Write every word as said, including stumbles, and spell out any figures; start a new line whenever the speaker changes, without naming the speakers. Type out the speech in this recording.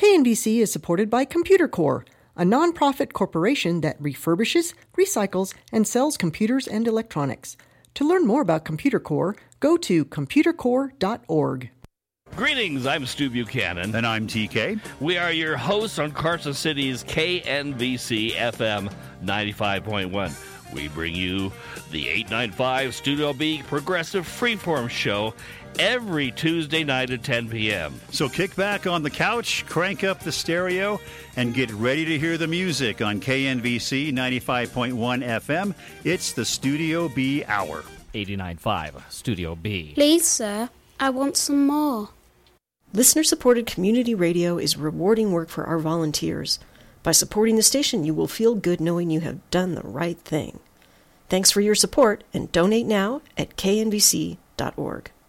K N V C is supported by Computer Core, a nonprofit corporation that refurbishes, recycles, and sells computers and electronics. To learn more about Computer Core, go to computer core dot org.
Greetings, I'm Stu Buchanan.
And I'm T K.
We are your hosts on Carson City's K N V C F M ninety-five point one. We bring you the eight ninety-five Studio B Progressive Freeform Show every Tuesday night at ten p.m.
So kick back on the couch, crank up the stereo, and get ready to hear the music on K N V C ninety-five point one F M. It's the Studio B Hour.
eighty-nine point five Studio B.
Please, sir, I want some more.
Listener-supported community radio is rewarding work for our volunteers. By supporting the station, you will feel good knowing you have done the right thing. Thanks for your support, and donate now at K N V C dot org.